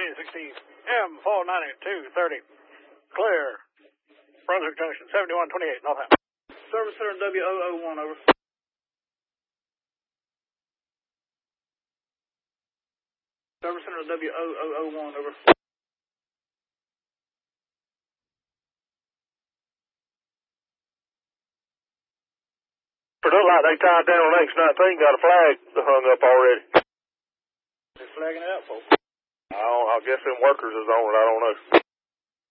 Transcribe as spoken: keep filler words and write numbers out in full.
fifteen sixty M four ninety-two thirty. Clear. Brunswick Junction, seventy-one twenty-eight, Northampton. Service Center W O O one, over. Service Center W O O O one, over. For look like they tied down on X nineteen, got a flag hung up already. They're flagging it out, folks. I, don't, I guess them workers is on it, I don't know.